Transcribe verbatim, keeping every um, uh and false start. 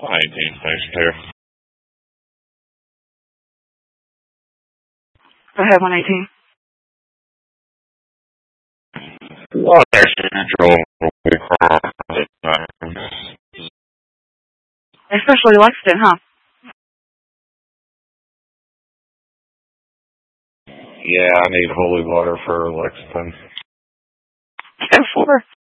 nineteen, thanks, here. Go ahead, one eighteen. Water Central. Especially Lexington, huh? Yeah, I need holy water for Lexington. ten four.